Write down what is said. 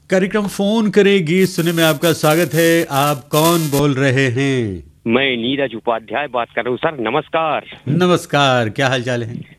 कार्यक्रम फोन करेगी सुने में आपका स्वागत है। आप कौन बोल रहे हैं? मैं नीरज उपाध्याय बात कर रहा हूँ सर। नमस्कार। नमस्कार, क्या हाल चाल है?